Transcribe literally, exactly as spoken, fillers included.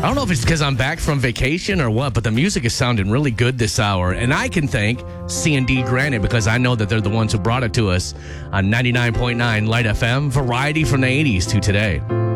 I don't know if it's because I'm back from vacation or what, but the music is sounding really good this hour. And I can thank C and D Granite because I know that they're the ones who brought it to us on ninety-nine point nine Light F M, variety from the eighties to today.